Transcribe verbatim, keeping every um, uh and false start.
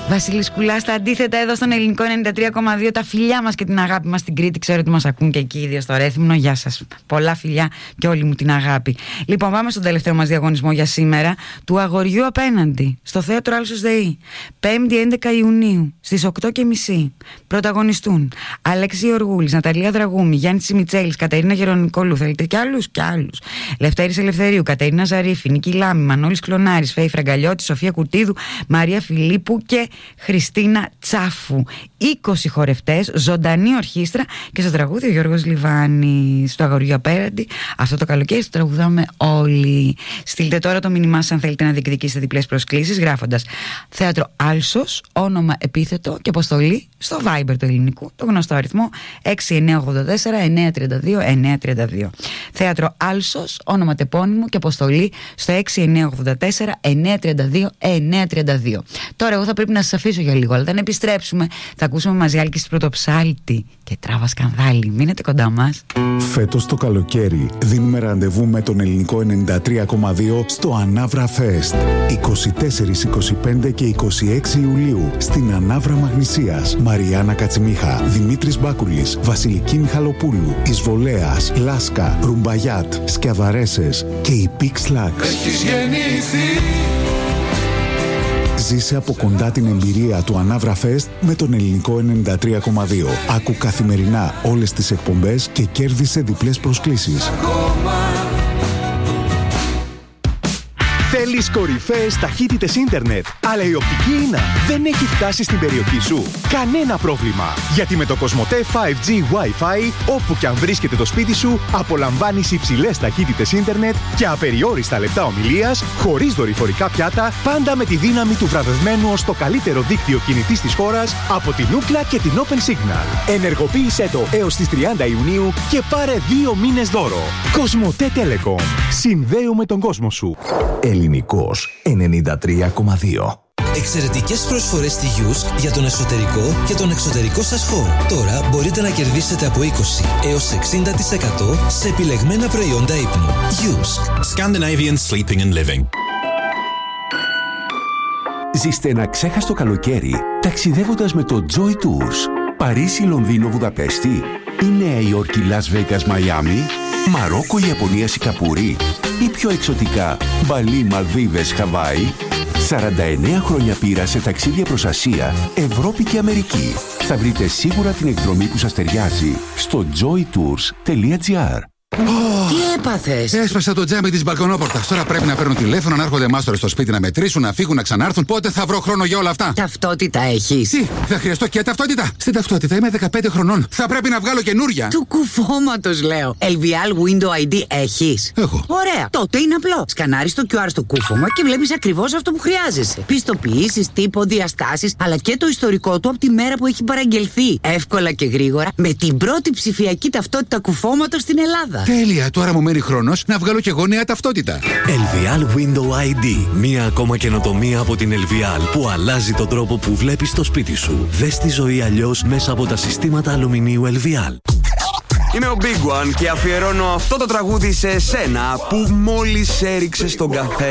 Βασίλης Κουλάς, στα αντίθετα εδώ στον Ελληνικό ενενήντα τρία κόμμα δύο. Τα φιλιά μας και την αγάπη μας στην Κρήτη. Ξέρω ότι μας ακούν και εκεί οι ίδιοι στο Ρέθυμνο. Γεια σας. Πολλά φιλιά και όλη μου την αγάπη. Λοιπόν, πάμε στον τελευταίο μας διαγωνισμό για σήμερα. Του Αγοριού Απέναντι, στο Θέατρο Άλσος ΔΕΗ. πέμπτη έντεκα Ιουνίου, στις οκτώ και μισή. Πρωταγωνιστούν Αλέξη Οργούλης, Ναταλία Δραγούμη, Γιάννη Τσιμιτσέλης, Κατερίνα Γερονικόλου. Θέλετε κι άλλους? Κι άλλους. Λευτέρης Ελευθερίου, Κατερίνα Ζαρίφη, Νίκη Λάμη, Μανώλης Κλωνάρης, Φέη Φραγκαλιώτη, Σοφία Κουρτίδου, Μαρία Φιλίππου και Χριστίνα Τσάφου. είκοσι χορευτές, ζωντανή ορχήστρα και στο τραγούδι ο Γιώργος Λιβάνης. Στο Αγοριού Απέναντι, αυτό το καλοκαίρι το τραγουδάμε όλοι. Στείλτε τώρα το μήνυμά σας αν θέλετε να διεκδικήσετε διπλές προσκλήσεις, γράφοντας Θέατρο Άλσος, όνομα, επίθετο και αποστολή στο Viber του ελληνικού, το γνωστό αριθμό έξι εννιά ογδόντα τέσσερα εννιά τριάντα δύο εννιά τριάντα δύο. Θέατρο Άλσος, όνομα, τεπώνυμο και αποστολή στο έξι εννιά ογδόντα τέσσερα εννιά τριάντα δύο εννιά τριάντα δύο. Τώρα εγώ θα πρέπει να σας αφήσω για λίγο, αλλά όταν επιστρέψουμε θα ακούσουμε μαζί Άλκης Πρωτοψάλτη και Τράβα Σκανδάλη. Μείνετε κοντά μας. Φέτος το καλοκαίρι δίνουμε ραντεβού με τον Ελληνικό ενενήντα τρία κόμμα δύο στο Ανάβρα Fest. είκοσι τέσσερα, είκοσι πέντε και είκοσι έξι Ιουλίου στην Ανάβρα Μαγνησίας. Μαριάννα Κατσιμίχα, Δημήτρης Μπάκουλης, Βασιλική Μιχαλοπούλου, Εισβολέας, Λάσκα, Ρουμπαγιάτ, Σκιαβαρέσες και η Pix Lax. Έχεις γεννηθεί. Ζήσε από κοντά την εμπειρία του Ανάβρα Fest με τον Ελληνικό ενενήντα τρία κόμμα δύο. Άκου καθημερινά όλες τις εκπομπές και κέρδισε διπλές προσκλήσεις. Θέλεις κορυφαίες ταχύτητες ίντερνετ, αλλά η οπτική ίνα δεν έχει φτάσει στην περιοχή σου? Κανένα πρόβλημα, γιατί με το Κοσμοτέ φάιβ τζι Wi-Fi, όπου και αν βρίσκεται το σπίτι σου, απολαμβάνεις υψηλές ταχύτητες ίντερνετ και απεριόριστα λεπτά ομιλίας, χωρίς δορυφορικά πιάτα, πάντα με τη δύναμη του βραβευμένου ως το καλύτερο δίκτυο κινητής της χώρας από την Ookla και την Open Signal. Ενεργοποίησέ το έως τις τριάντα Ιουνίου και πάρε δύο μήνες δώρο. Κοσμοτέ Telecom. Συνδέουμε τον κόσμο σου. Ελληνικός ενενήντα τρία κόμμα δύο. Εξαιρετικές προσφορές στη Γιούσκ για τον εσωτερικό και τον εξωτερικό σας χώρο. Τώρα μπορείτε να κερδίσετε από είκοσι έως εξήντα τοις εκατό σε επιλεγμένα προϊόντα ύπνου. Γιούσκ. Scandinavian Sleeping and Living. Ζήστε ένα ξέχαστο καλοκαίρι ταξιδεύοντας με το Joy Tours. Παρίσι, Λονδίνο, Βουδαπέστη ή Νέα Υόρκη, Las Vegas, Μαϊάμι, Μαρόκο, Ιαπωνία, Σιγκαπούρη ή πιο εξωτικά Μπαλί, Μαλδίβες, Χαβάη. σαράντα εννέα χρόνια πείρα σε ταξίδια προς Ασία, Ευρώπη και Αμερική. Θα βρείτε σίγουρα την εκδρομή που σας ταιριάζει στο joy tours τελεία gr. Τι έπαθες? Έσπασα το τζάμι της μπαλκονόπορτας. Τώρα πρέπει να παίρνω τηλέφωνο, να έρχονται μάστορες στο σπίτι να μετρήσουν, να φύγουν, να ξανάρθουν. Πότε θα βρω χρόνο για όλα αυτά? Ταυτότητα έχεις? Τι, θα χρειαστώ και ταυτότητα? Στην ταυτότητα είμαι δεκαπέντε χρονών. Θα πρέπει να βγάλω καινούρια. Του κουφώματος λέω. ελ βι ελ Window άι ντι έχεις? Έχω. Ωραία. Τότε είναι απλό. Σκανάρεις το κιου αρ στο κούφωμα και βλέπεις ακριβώς αυτό που χρειάζεσαι. Πιστοποιήσεις, τύπο, διαστάσεις, αλλά και το ιστορικό του από τη μέρα που έχει παραγγελθεί. Εύκολα και γρήγορα με την πρώτη ψηφιακή ταυτότητα κουφώματος στην Ελλάδα. Τέλεια, τώρα μου μένει χρόνος να βγάλω κι εγώ νέα ταυτότητα. ελ βι ελ Window άι ντι. Μία ακόμα καινοτομία από την ελ βι ελ που αλλάζει τον τρόπο που βλέπεις το σπίτι σου. Δες τη ζωή αλλιώς μέσα από τα συστήματα αλουμινίου ελ βι ελ. Είμαι ο Big One και αφιερώνω αυτό το τραγούδι σε εσένα που μόλις έριξε στον καφέ.